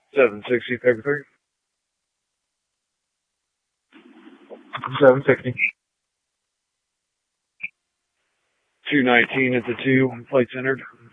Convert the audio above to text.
760, Peg 3. 760. 219 at the 2, flights entered.